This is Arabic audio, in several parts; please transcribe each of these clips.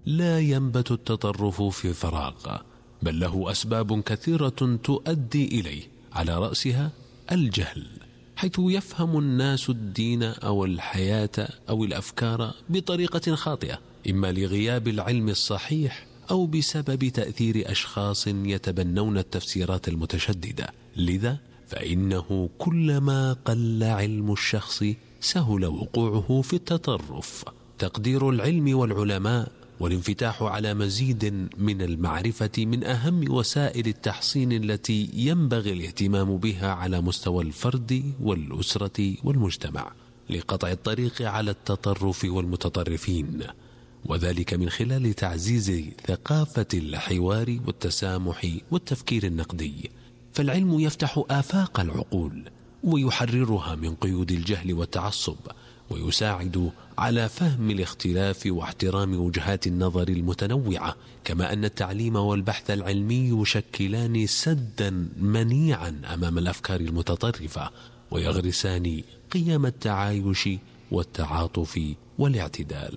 لا ينبت التطرف في فراغ، بل له أسباب كثيرة تؤدي إليه، على رأسها الجهل، حيث يفهم الناس الدين أو الحياة أو الأفكار بطريقة خاطئة، إما لغياب العلم الصحيح أو بسبب تأثير أشخاص يتبنون التفسيرات المتشددة. لذا فإنه كلما قل علم الشخص سهل وقوعه في التطرف. تقدير العلم والعلماء والانفتاح على مزيد من المعرفة من أهم وسائل التحصين التي ينبغي الاهتمام بها على مستوى الفرد والأسرة والمجتمع، لقطع الطريق على التطرف والمتطرفين، وذلك من خلال تعزيز ثقافة الحوار والتسامح والتفكير النقدي. فالعلم يفتح آفاق العقول ويحررها من قيود الجهل والتعصب، ويساعد على فهم الاختلاف واحترام وجهات النظر المتنوعة، كما أن التعليم والبحث العلمي يشكلان سدا منيعا أمام الأفكار المتطرفة، ويغرسان قيم التعايش والتعاطف والاعتدال.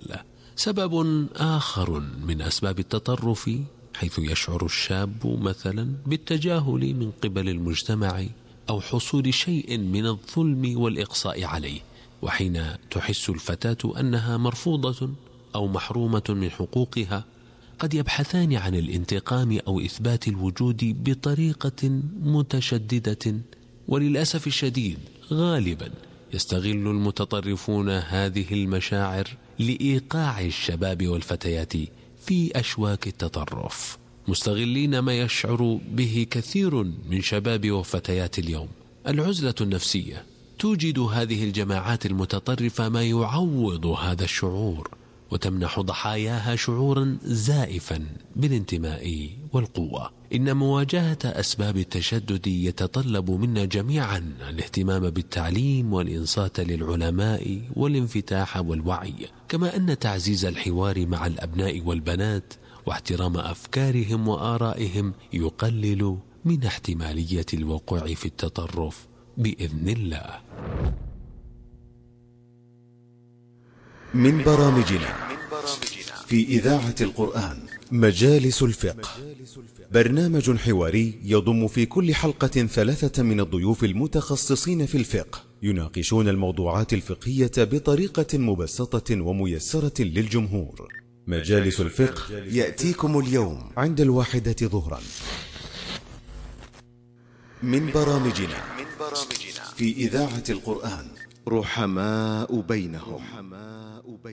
سبب آخر من أسباب التطرف حيث يشعر الشاب مثلا بالتجاهل من قبل المجتمع أو حصول شيء من الظلم والإقصاء عليه، وحين تحس الفتاة أنها مرفوضة أو محرومة من حقوقها قد يبحثان عن الانتقام أو إثبات الوجود بطريقة متشددة. وللأسف الشديد غالبا يستغل المتطرفون هذه المشاعر لإيقاع الشباب والفتيات في أشواك التطرف، مستغلين ما يشعر به كثير من شباب وفتيات اليوم، العزلة النفسية. توجد هذه الجماعات المتطرفة ما يعوض هذا الشعور، وتمنح ضحاياها شعورا زائفا بالانتماء والقوة. إن مواجهة أسباب التشدد يتطلب منا جميعا الاهتمام بالتعليم والإنصات للعلماء والانفتاح والوعي، كما أن تعزيز الحوار مع الأبناء والبنات واحترام أفكارهم وآرائهم يقلل من احتمالية الوقوع في التطرف بإذن الله. من برامجنا في إذاعة القرآن مجالس الفقه، برنامج حواري يضم في كل حلقة 3 من الضيوف المتخصصين في الفقه، يناقشون الموضوعات الفقهية بطريقة مبسطة وميسرة للجمهور. مجالس الفقه يأتيكم اليوم عند 1 ظهرا. من برامجنا في إذاعة القرآن رحماء بينهم.